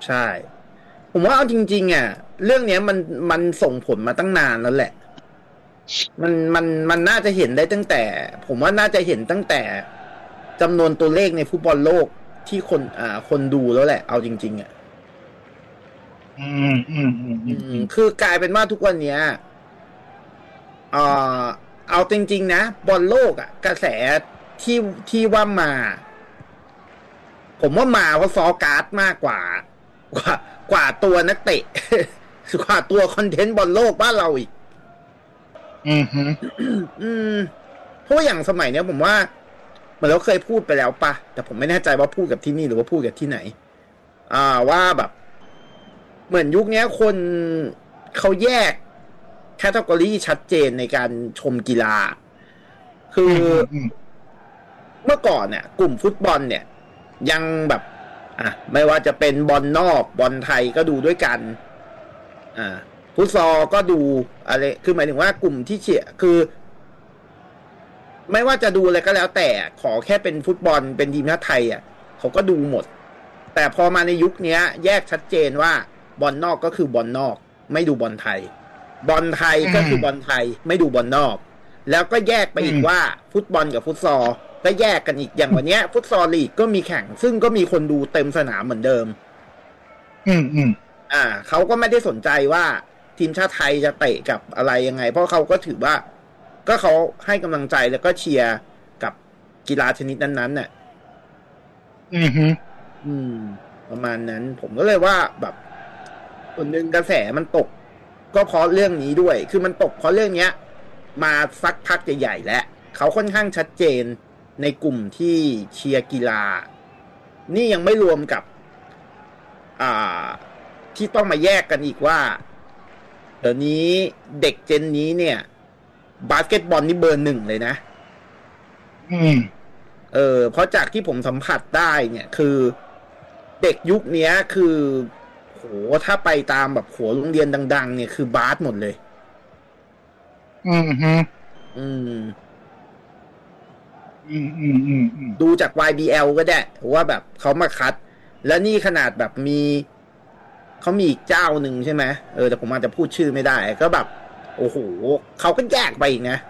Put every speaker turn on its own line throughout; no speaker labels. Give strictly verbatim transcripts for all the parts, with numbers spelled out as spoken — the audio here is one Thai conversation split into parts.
ใช่ผมว่าเอาจริงๆอ่ะเรื่องเนี้ยมันมันส่งผลมาตั้งนานแล้วแหละมันมันมันน่าจะเห็นได้ตั้งแต่ผมว่าน่าจะเห็นตั้งแต่จำนวนตัวเลขในฟุตบอลโลกที่คนอ่าคนดูแล้วแหละเอาจริงๆอ่ะ
อืมอืมอืมอื
อื
มอื
ม
ม
คือกลายเป็นว่าทุกวันเนี้ยเอ่อเอาจริงๆนะบอลโลกอ่ะกระแสที่ที่ว่ามาผมว่ามาเพราะซอการ์ดมากกว่ากว่ากว่าตัวนักเตะ กว่าตัวคอนเทนต์บอลโลกบ้านเราอีก
อืมฮึ
อืมเพราะว่าอย่างสมัยเนี้ยผมว่าเหมือนเราเคยพูดไปแล้วปะแต่ผมไม่แน่ใจว่าพูดกับที่นี่หรือว่าพูดกับที่ไหนอ่าว่าแบบเหมือนยุคนี้คนเขาแยกแคตตากรีชัดเจนในการชมกีฬาคือ
อืมอืมอืม
เมื่อก่อนเนี่ยกลุ่มฟุตบอลเนี่ยยังแบบอ่ะไม่ว่าจะเป็นบอลนอกบอลไทยก็ดูด้วยกันอ่าฟุตซอลก็ดูอะไรคือหมายถึงว่ากลุ่มที่เชียร์คือ ไม่ว่าจะดูอะไรก็แล้วแต่ขอแค่เป็นฟุตบอลเป็นทีมชาติไทยอ่ะเขาก็ดูหมดแต่พอมาในยุคนี้แยกชัดเจนว่าบอลนอกก็คือบอลนอกไม่ดูบอลไทยบอลไทยก็คือบอลไทยไม่ดูบอลนอกแล้วก็แยกไปอีกว่าฟุตบอลกับฟุตซอลก็แยกกันอีกอย่างวันนี้ฟุตซอลลีกก็มีแข่งซึ่งก็มีคนดูเต็มสนามเหมือนเดิม
อืมอืม
อ่าเขาก็ไม่ได้สนใจว่าทีมชาติไทยจะเตะกับอะไรยังไงเพราะเขาก็ถือว่าก็เขาให้กำลังใจแล้วก็เชียร์กับกีฬาชนิดนั้นๆน่ะ
อืมฮึ
อืมประมาณนั้นผมก็เลยว่าแบบส่วนหนึ่งกระแสมันตกก็เพราะเรื่องนี้ด้วยคือมันตกเพราะเรื่องเนี้ยมาสักพักใหญ่ๆแล้วเขาค่อนข้างชัดเจนในกลุ่มที่เชียร์กีฬานี่ยังไม่รวมกับอ่าที่ต้องมาแยกกันอีกว่าเดี๋ยวนี้เด็กเจนนี้เนี่ยบาสเกตบอลนี่เบอร์หนึ่งเลยนะ
อืม
เออเพราะจากที่ผมสัมผัสได้เนี่ยคือเด็กยุคนี้คือโหถ้าไปตามแบบหัวโรงเรียนดังๆเนี่ยคือบาสหมดเลย
อืมฮึ
อืม
อืมอืมอืมอืม
ดูจาก วาย บี แอล ก็ได้ว่าแบบเขามาคัดแล้วนี่ขนาดแบบมีเขามีอีกเจ้าหนึ่งใช่ไหมเออแต่ผมอาจจะพูดชื่อไม่ได้ก็แบบโอ้โหเขาก็แยกไปอีกนะ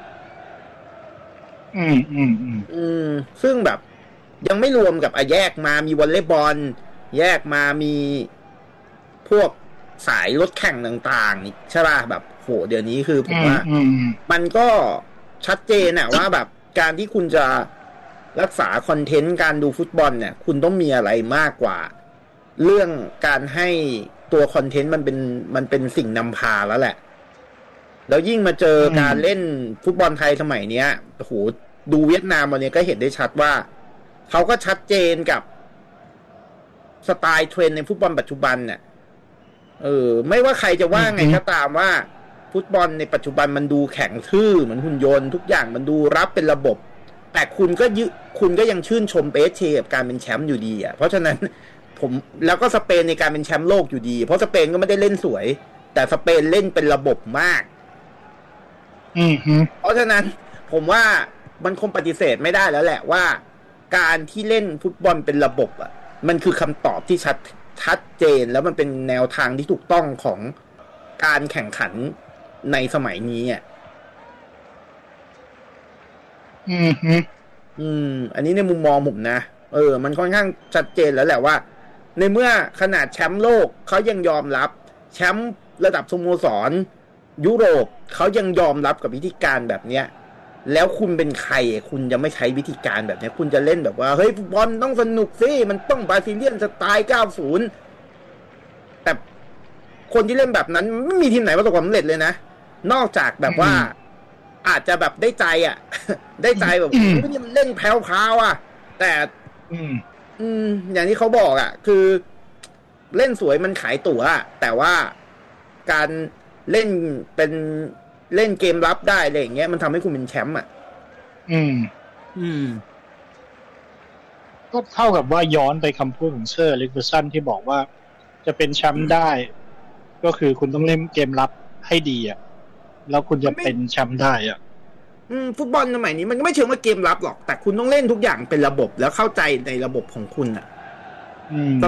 อืมอืมอืม
อืมซึ่งแบบยังไม่รวมกับอ่ะแยกมามีวอลเลย์บอลแยกมามีพวกสายรถแข่งต่างๆอีกใช่ป่ะแบบโหเดี๋ยวนี้คือผ
อืม
มว่า
อืม
มันก็ชัดเจนอะว่าแบบการที่คุณจะรักษาคอนเทนต์การดูฟุตบอลเนี่ยคุณต้องมีอะไรมากกว่าเรื่องการให้ตัวคอนเทนต์มันเป็นมันเป็นสิ่งนำพาแล้วแหละแล้วยิ่งมาเจอ
อืม
การเล่นฟุตบอลไทยสมัยเนี้ยโอ้โหดูเวียดนามวันนี้ก็เห็นได้ชัดว่าเขาก็ชัดเจนกับสไตล์เทรนด์ในฟุตบอลปัจจุบันเนี่ยเออไม่ว่าใครจะว่าไงก็ตามว่าฟุตบอลในปัจจุบันมันดูแข็งทื่อเหมือนหุ่นยนต์ทุกอย่างมันดูรับเป็นระบบแต่คุณก็ยึคุณก็ยังชื่นชมเปเชกับการเป็นแชมป์อยู่ดีอ่ะเพราะฉะนั้นผมแล้วก็สเปนในการเป็นแชมป์โลกอยู่ดีเพราะสเปนก็ไม่ได้เล่นสวยแต่สเปนเล่นเป็นระบบมาก
อืมฮึ
เพราะฉะนั้นผมว่ามันคงปฏิเสธไม่ได้แล้วแหละว่าการที่เล่นฟุตบอลเป็นระบบอ่ะมันคือคำตอบที่ชัดชัดเจนแล้วมันเป็นแนวทางที่ถูกต้องของการแข่งขันในสมัยนี้อ่ะ
อืมฮึ
อืมอันนี้ในมุมมองผมนะเออมันค่อนข้างชัดเจนแล้วแหละว่าในเมื่อขนาดแชมป์โลกเขายังยอมรับแชมป์ระดับสโมสรยุโรปเขายังยอมรับกับวิธีการแบบเนี้ยแล้วคุณเป็นใครคุณจะไม่ใช้วิธีการแบบนี้คุณจะเล่นแบบว่าเฮ้ยฟุตบอลต้องสนุกสิมันต้องบราซิเลียนสไตล์เก้าสิบแต่คนที่เล่นแบบนั้นไม่มีทีมไหนประสบความสำเร็จเลยนะนอกจากแบบว่าอาจจะแบบได้ใจอ่ะ ได้ใจแบบ
อืม
นี่มันเล่นแพ้วๆอ่ะแต่
อืม
อืมอย่างที่เขาบอกอ่ะคือเล่นสวยมันขายตั๋วอะแต่ว่าการเล่นเป็นเล่นเกมรับได้อะไรอย่างเงี้ยมันทำให้คุณเป็นแชมป์อ่ะ
อืม
อืม
ก็เท่ากับว่าย้อนไปคำพูดของเซอร์อเล็กซ์เฟอร์สันที่บอกว่าจะเป็นแชมป์ได้ก็คือคุณต้องเล่นเกมรับให้ดีอ่ะแล้วคุณ
มันไม่
จะเป็นแชมป์ได้อ่ะ
อืมฟุตบอลสมัยนี้มันก็ไม่เชิงว่าเกมรับหรอกแต่คุณต้องเล่นทุกอย่างเป็นระบบแล้วเข้าใจในระบบของคุณอ่ะ
อืม